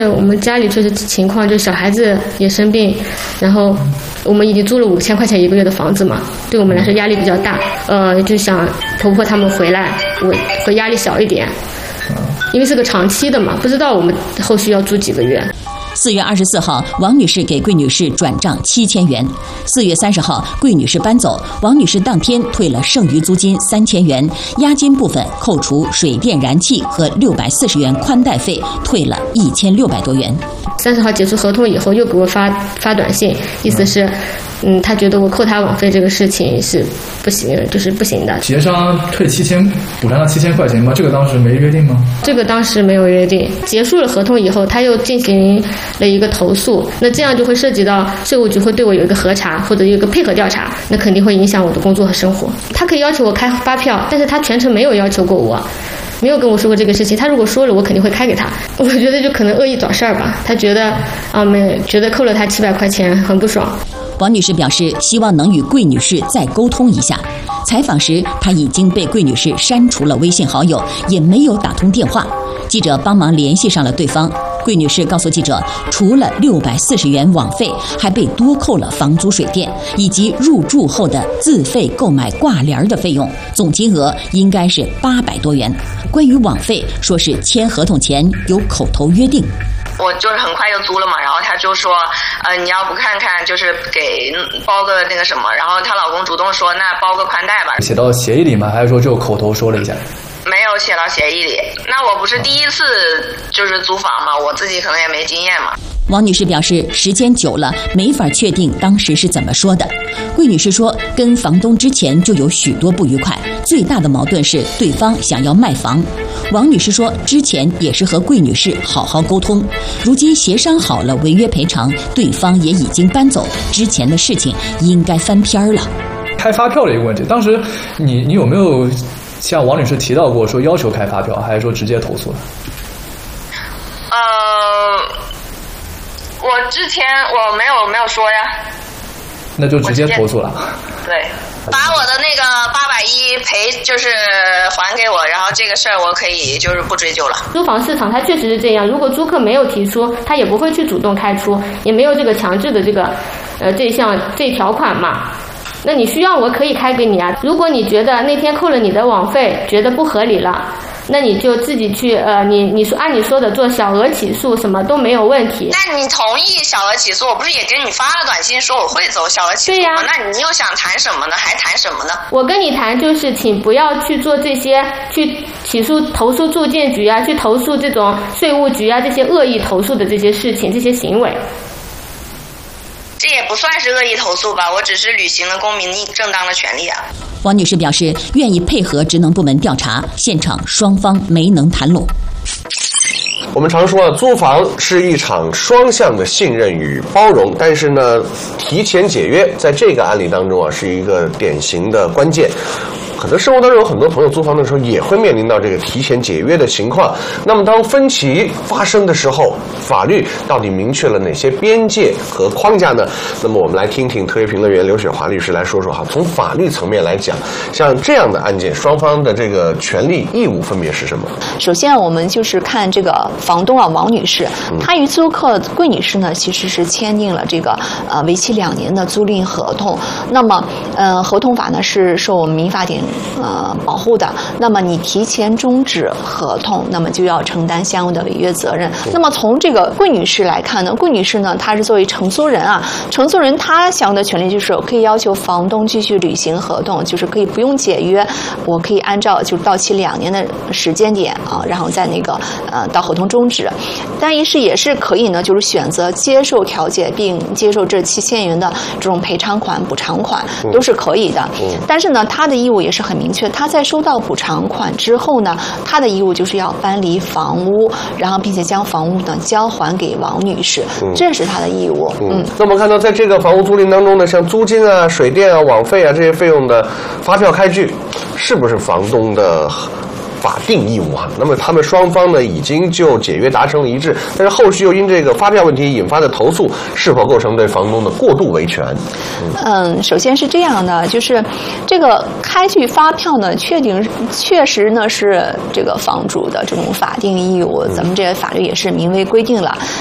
我们家里确实情况就是小孩子也生病，然后我们已经租了5000块钱1个月的房子嘛，对我们来说压力比较大。就想婆婆他们回来，我会压力小一点，因为是个长期的嘛，不知道我们后续要住几个月。 4月24号，王女士给桂女士转账7000元。4月30号，桂女士搬走，王女士当天退了剩余租金3000元，押金部分扣除水电燃气和640元宽带费，退了1600多元。 30号结束合同以后，又给我发短信，意思是，他觉得我扣他网费这个事情是不行，就是不行的。 协商退7000，补偿他7000块钱吗？这个当时没约定吗？ 这个当时没有约定。结束了合同以后，他又进行了一个投诉，那这样就会涉及到税务局会对我有一个核查或者有一个配合调查，那肯定会影响我的工作和生活。他可以要求我开发票，但是他全程没有要求过我。没有跟我说过这个事情，他如果说了，我肯定会开给他。我觉得就可能恶意找事儿吧，他觉得觉得扣了他700块钱很不爽。 王女士表示，希望能与桂女士再沟通一下。采访时，她已经被桂女士删除了微信好友，也没有打通电话。记者帮忙联系上了对方。桂女士告诉记者，除了640元网费，还被多扣了房租、水电以及入住后的自费购买挂帘的费用，总金额应该是800多元。关于网费，说是签合同前有口头约定。 我就是很快就租了嘛，然后他就说，你要不看看，就是给包个那个什么，然后她老公主动说，那包个宽带吧。 写到协议里吗？还是说就口头说了一下？ 没有写到协议里。那我不是第一次就是租房嘛，我自己可能也没经验嘛。 王女士表示，时间久了没法确定当时是怎么说的。桂女士说，跟房东之前就有许多不愉快，最大的矛盾是对方想要卖房。王女士说，之前也是和桂女士好好沟通，如今协商好了违约赔偿，对方也已经搬走，之前的事情应该翻篇了。 开发票的一个问题，当时你有没有像王女士提到过说要求开发票，还是说直接投诉了？ 我之前我没有说呀。 那就直接投诉了。 对，把我的那个810赔就是还给我，然后这个事儿我可以就是不追究了。 租房市场它确实是这样，如果租客没有提出，他也不会去主动开出，也没有这个强制的这条款嘛。那你需要我可以开给你啊。如果你觉得那天扣了你的网费觉得不合理了，那你就自己去你说按你说的做小额起诉，什么都没有问题。 那你同意小额起诉，我不是也给你发了短信说我会走小额起诉吗？对呀。那你又想谈什么呢？还谈什么呢？ 我跟你谈就是请不要去做这些去起诉投诉住建局啊，去投诉这种税务局啊，这些恶意投诉的这些事情这些行为。 这也不算是恶意投诉吧，我只是履行了公民正当的权利啊。 王女士表示愿意配合职能部门调查，现场双方没能谈拢。 我们常说租房是一场双向的信任与包容，但是呢，提前解约在这个案例当中是一个典型的关键。可能生活当中有很多朋友租房的时候也会面临到这个提前解约的情况。那么当分歧发生的时候，法律到底明确了哪些边界和框架呢？那么我们来听听特约评论员刘雪华律师来说说哈，从法律层面来讲，像这样的案件，双方的这个权利义务分别是什么？ 首先我们就是看这个房东王女士，她与租客桂女士呢其实是签订了这个为期2年的租赁合同。那么合同法呢是受我们民法典保护的。那么你提前终止合同，那么就要承担相应的违约责任。那么从这个桂女士来看呢，桂女士呢她是作为承租人啊，承租人她享有的权利就是可以要求房东继续履行合同，就是可以不用解约，我可以按照就是到期2年的时间点啊，然后在那个到合同终止。但也是可以呢，就是选择接受调解并接受这7000元的这种赔偿款、补偿款都是可以的。但是呢，他的义务也是很明确，他在收到补偿款之后呢，他的义务就是要搬离房屋，然后并且将房屋呢交还给王女士，这是他的义务。 那我们看到在这个房屋租赁当中呢，像租金啊、水电啊、网费啊这些费用的发票开具，是不是房东的法定义务哈。那么他们双方呢已经就解约达成了一致，但是后续又因这个发票问题引发的投诉，是否构成对房东的过度维权？ 首先是这样的，就是这个开具发票呢，确实呢是这个房主的这种法定义务，咱们这个法律也是明文规定了。